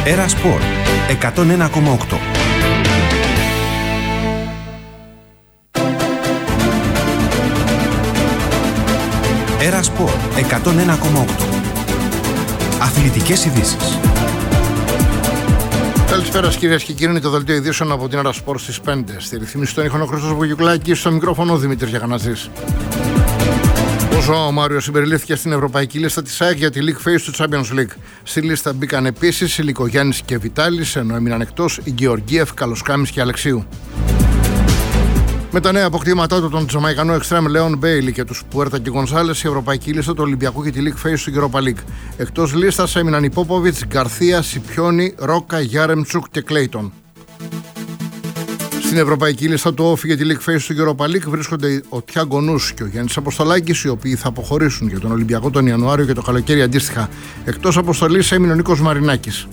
Era Sport 101,8. Era Sport 101,8. Αθλητικές ειδήσεις. Καλησπέρα κυρίες και κύριοι, είναι το δελτίο ειδήσεων από την Era Sport στις 5. Στη ρυθμίση των ήχων ο Χρήστος Βουγιουκλάκης, στο μικρόφωνο Δημήτρης Γιαγαναζής. Ο Μάριος συμπεριλήφθηκε στην ευρωπαϊκή λίστα της ΑΕΚ για τη League Phase του Champions League. Στη λίστα μπήκαν επίσης οι Λικογιάννης και Βιτάλης, ενώ έμειναν εκτός οι Γεωργίεφ, Καλοσκάμης και Αλεξίου. Με τα νέα αποκτήματά του, τον Τζαμαϊκανό εξτρέμ Λέον Μπέιλι και τους Πουέρτα και Γκονσάλες, η ευρωπαϊκή λίστα του Ολυμπιακού και τη League Phase του Europa League. Εκτός λίστας έμειναν οι Πόποβιτς, Γκαρθία, Σιπιόνι, Ρόκα, Γιάρεμτσουκ και Κλέιτον. Στην ευρωπαϊκή λίστα του Όφη για τη League Phase του Europa League βρίσκονται ο Τιάγκο Νους και ο Γιάννης Αποστολάκης, οι οποίοι θα αποχωρήσουν για τον Ολυμπιακό τον Ιανουάριο και το καλοκαίρι αντίστοιχα. Εκτός αποστολής έμεινε ο Νίκος Μαρινάκης.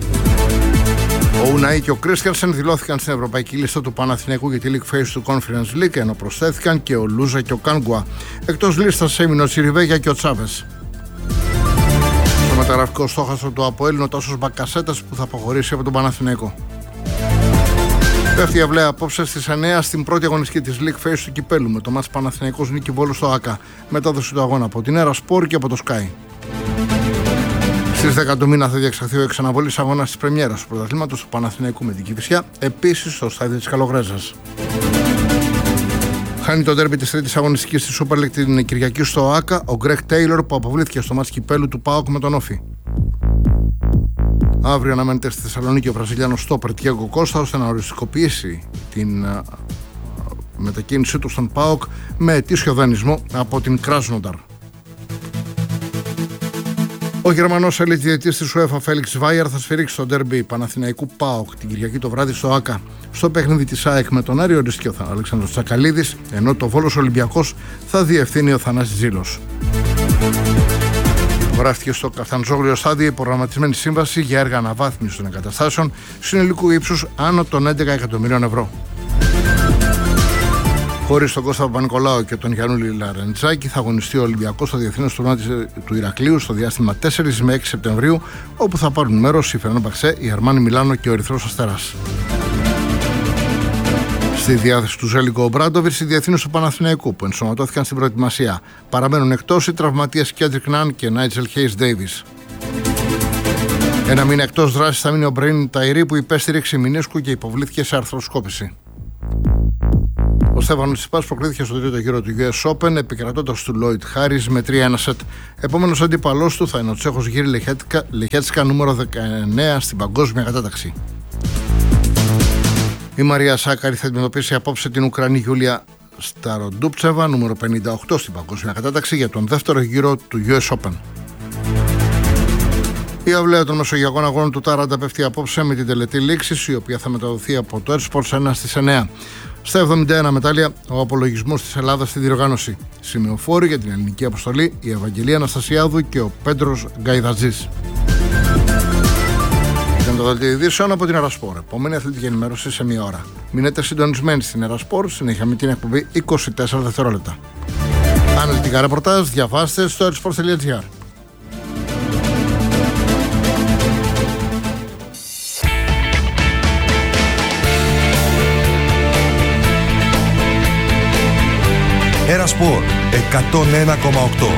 Ο Ουναή και ο Κρίστιανσεν δηλώθηκαν στην ευρωπαϊκή λίστα του Παναθηναϊκού για τη League Phase του Conference League, ενώ προσθέθηκαν και ο Λούζα και ο Κάνγκουα. Εκτός λίστας έμεινε ο Τσιριβέγια και ο Τσάβες. Στο μεταγραφικό στόχαστρο του ΑΠΟΕΛ είναι ο Τάσος Μπακασέτας που θα αποχωρήσει από τον Παναθηναϊκό. Πέφτει η αυλαία απόψε στις 9 στην πρώτη αγωνιστική της League Phase του Κυπέλου με το μάτς Παναθηναϊκός Νίκη Βόλος στο ΑΚΑ. Μετάδοση του αγώνα από την Era Sport και από το Sky. Στις 10 του μήνα θα διεξαχθεί ο εξαναβολής αγώνας της πρεμιέρας του πρωταθλήματος του Παναθηναϊκού με την Κηφισιά, επίσης στο στάδιο της Καλογρέζας. Χάνει το ντέρμπι της τρίτης αγωνιστικής της Super League την Κυριακή στο ΑΚΑ ο Γκρέγ Τέιλορ που αποβλήθηκε στο μάτς Κυπέλου του ΠΑΟΚ με τον Όφη. Αύριο αναμένεται στη Θεσσαλονίκη ο Βραζιλιάνος στόπερ Τιέγκο Κώστα ώστε να οριστικοποιήσει την μετακίνησή του στον ΠΑΟΚ με ετήσιο δανεισμό από την Κράσνονταρ. Ο Γερμανός elite διαιτητής της UEFA Φέλιξ Βάιερ θα σφυρίξει στο ντέρμπι Παναθηναϊκού ΠΑΟΚ την Κυριακή το βράδυ στο ΑΚΑ. Στο παιχνίδι της ΑΕΚ με τον Άριο ορίστηκε ο Αλέξανδρος Τσακαλίδης, ενώ το Βόλος Ολυμπιακός θα διευθύνει ο Θανάσης Ζήλος. Γράφτηκε στο Καφταντζόγλιο στάδιο η προγραμματισμένη σύμβαση για έργα αναβάθμισης των εγκαταστάσεων συνολικού ύψους άνω των 11 εκατομμυρίων ευρώ. Χωρίς τον Κώστα Παπα-Νικολάου και τον Γιαννούλη Λαρεντζάκη θα αγωνιστεί ο Ολυμπιακός στο διεθνές τουρνουά του Ηρακλείου στο διάστημα 4 με 6 Σεπτεμβρίου, όπου θα πάρουν μέρος η Φερνάν Μπαξέ, η Αρμάνι Μιλάνο και ο Ερυθρός Αστέρας. Στη διάθεση του Ζέλικο Ομπράντοβιτς, οι διεθνείς του Παναθηναϊκού που ενσωματώθηκαν στην προετοιμασία. Παραμένουν εκτός οι τραυματίες Κέντρικ Ναν και Νάιτζελ Χέις Ντέιβις. Ένα μήνα εκτός δράσης θα μείνει ο Μπρέιν Ταϊρή που υπέστη ρήξη μηνίσκου και υποβλήθηκε σε αρθροσκόπηση. Ο Στέφανος Τσιπάς προκρίθηκε στο τρίτο γύρο του US Open επικρατώντας του Λόιτ Χάρις με 3-1 σετ. Επόμενος αντίπαλός του θα είναι ο Τσέχος Γύρι Λεχέτσκα νούμερο 19 στην παγκόσμια κατάταξη. Η Μαρία Σάκαρη θα αντιμετωπίσει απόψε την Ουκρανή Γιούλια Σταροντούπτσεβα νούμερο 58 στην παγκόσμια κατάταξη για τον δεύτερο γύρο του US Open. Η αυλαία των μεσογειακών αγώνων του Τάραντα πέφτει απόψε με την τελετή λήξης, η οποία θα μεταδοθεί από το Airsports 1 στις 9. Στα 71 μετάλλια, ο απολογισμός της Ελλάδας στη διοργάνωση. Σημειοφόροι για την ελληνική αποστολή, η Ευαγγελία Αναστασιάδου και ο Πέντρος Γκαϊδατζής. Ήταν το δελτίο ειδήσεων από την Era Sport. Επόμενη αθλητική ενημέρωση σε μία ώρα. Μείνετε συντονισμένοι στην Era Sport, συνέχεια με την εκπομπή 24 δευτερόλεπτα. Αναλυτικά ρεπορτάζ διαβάστε στο airsports.gr. Era Sport 101,8.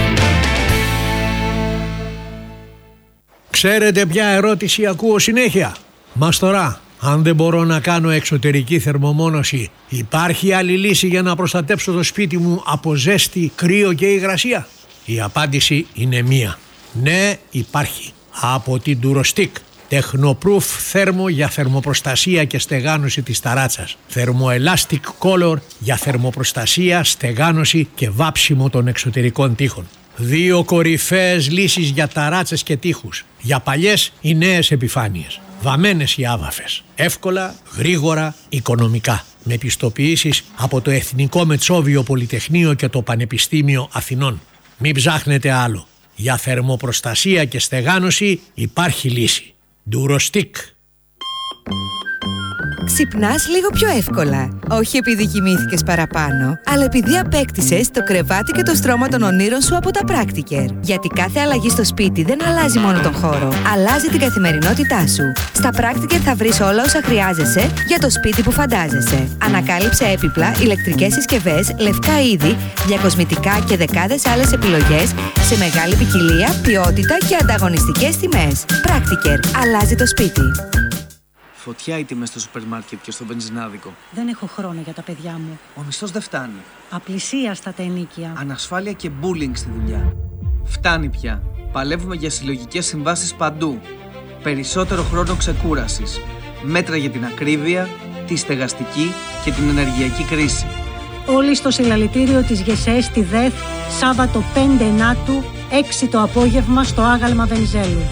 Ξέρετε ποια ερώτηση ακούω συνέχεια? Μαστορά, αν δεν μπορώ να κάνω εξωτερική θερμομόνωση, υπάρχει άλλη λύση για να προστατέψω το σπίτι μου από ζέστη, κρύο και υγρασία? Η απάντηση είναι μία. Ναι, υπάρχει. Από την Durostick. Technoproof θέρμο για θερμοπροστασία και στεγάνωση της ταράτσας. Thermoelastic Color για θερμοπροστασία, στεγάνωση και βάψιμο των εξωτερικών τοίχων. 2 κορυφαίες λύσεις για ταράτσες και τοίχους. Για παλιές ή νέες επιφάνειες. Βαμμένες ή άβαφες. Εύκολα, γρήγορα, οικονομικά. Με πιστοποιήσεις από το Εθνικό Μετσόβιο Πολυτεχνείο και το Πανεπιστήμιο Αθηνών. Μην ψάχνετε άλλο. Για θερμοπροστασία και στεγάνωση υπάρχει λύση. Durostick. Ξυπνάς λίγο πιο εύκολα. Όχι επειδή κοιμήθηκες παραπάνω, αλλά επειδή απέκτησες το κρεβάτι και το στρώμα των ονείρων σου από τα Practiker. Γιατί κάθε αλλαγή στο σπίτι δεν αλλάζει μόνο τον χώρο, αλλάζει την καθημερινότητά σου. Στα Practiker θα βρεις όλα όσα χρειάζεσαι για το σπίτι που φαντάζεσαι. Ανακάλυψε έπιπλα, ηλεκτρικές συσκευές, λευκά είδη, διακοσμητικά και δεκάδες άλλες επιλογές σε μεγάλη ποικιλία, ποιότητα και ανταγωνιστικές τιμές. Practiker. Αλλάζει το σπίτι. Φωτιά οι τιμές στο σούπερ μάρκετ και στο μπενζινάδικο. Δεν έχω χρόνο για τα παιδιά μου. Ο μισθός δεν φτάνει. Απλησίαστα τα ενοίκια. Ανασφάλεια και bullying στη δουλειά. Φτάνει πια. Παλεύουμε για συλλογικές συμβάσεις παντού. Περισσότερο χρόνο ξεκούρασης. Μέτρα για την ακρίβεια, τη στεγαστική και την ενεργειακή κρίση. Όλοι στο συλλαλητήριο της ΓΕΣΕ στη ΔΕΘ, Σάββατο 5 Ενάτου, 6 το απόγευμα στο Άγαλμα Βενιζέλου.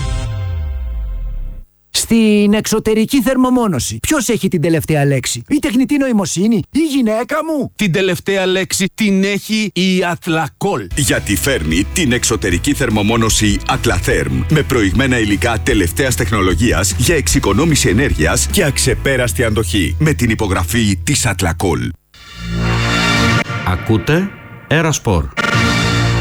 Στην εξωτερική θερμομόνωση, ποιος έχει την τελευταία λέξη? Η τεχνητή νοημοσύνη, η γυναίκα μου? Την τελευταία λέξη την έχει η Athlacol. Γιατί φέρνει την εξωτερική θερμομόνωση Atlatherm με προηγμένα υλικά τελευταίας τεχνολογίας για εξοικονόμηση ενέργειας και αξεπέραστη αντοχή. Με την υπογραφή της Athlacol. Ακούτε Era Sport.